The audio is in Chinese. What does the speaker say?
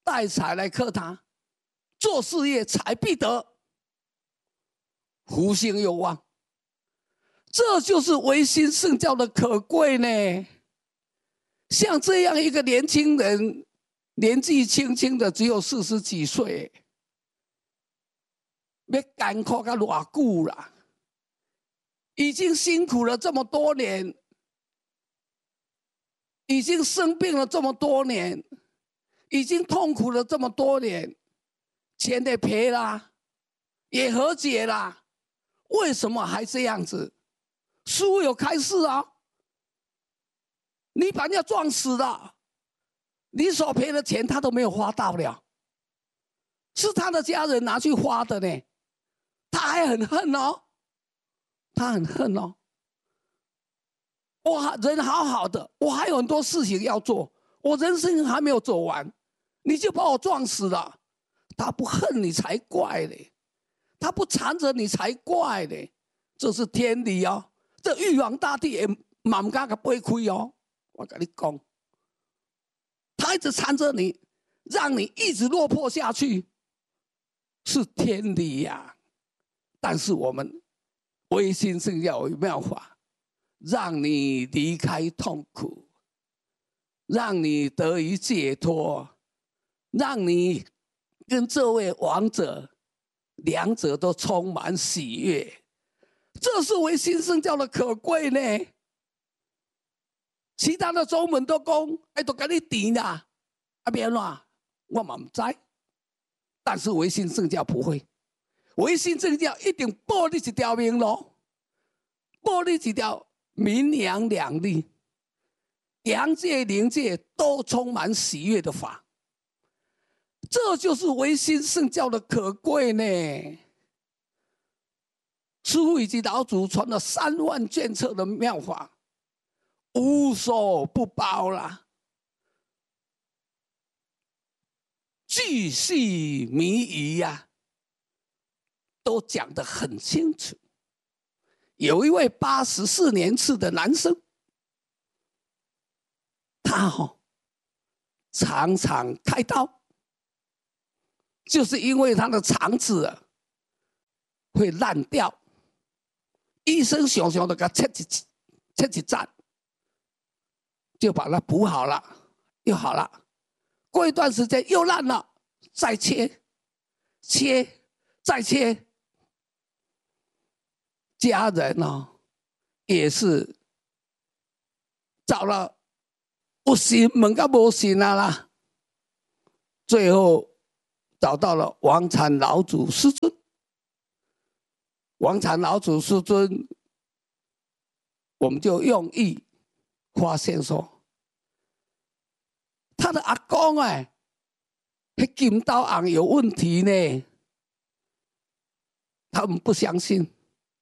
带财来克他，做事业财必得，福星有望。这就是唯心圣教的可贵呢。像这样一个年轻人，年纪轻轻的，只有40几岁，要艰苦到偌久啦？已经辛苦了这么多年，已经生病了这么多年，已经痛苦了这么多年，钱也赔啦，也和解啦，为什么还这样子？师父有开示啊，你把人家撞死了，你所赔的钱他都没有花到了，是他的家人拿去花的呢，他还很恨哦，他很恨哦。我人好好的，我还有很多事情要做，我人生还没有走完，你就把我撞死了。他不恨你才怪嘞，他不缠着你才怪嘞，这是天理哦。这玉皇大帝也嘛不敢给背亏哦，我跟你讲，他一直缠着你，让你一直落魄下去，是天理呀。但是我们唯心圣教有妙法，让你离开痛苦，让你得以解脱，让你跟这位王者两者都充满喜悦。这是唯心圣教的可贵呢。其他的宗门都讲，哎，都给你甜啦，啊，别啦，我嘛唔知。但是唯心圣教不会，唯心圣教一定保你一条命路，保你一条明阳两利，阳界灵界都充满喜悦的法。这就是唯心圣教的可贵呢。师父以及老祖传了3万卷册的妙法，无所不包啦，巨细靡遗呀，都讲得很清楚。有一位84年次的男生，他常常开刀，就是因为他的肠子会烂掉。医生想想的给他切一站，就把它补好了，又好了。过一段时间又烂了，再切，再切。家人也是找了有信问到无信啊啦，最后找到了王禅老祖师尊。王禅老祖师尊，我们就用意发现说，他的阿公那金刀昂有问题呢，他们不相信。